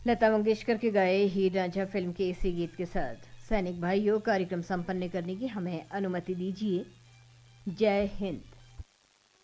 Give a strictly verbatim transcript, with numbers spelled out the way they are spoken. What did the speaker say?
लता मंगेशकर के गाए हीर रांझा फिल्म के इसी गीत के साथ सैनिक भाइयों कार्यक्रम संपन्न करने की हमें अनुमति दीजिए। जय हिंद।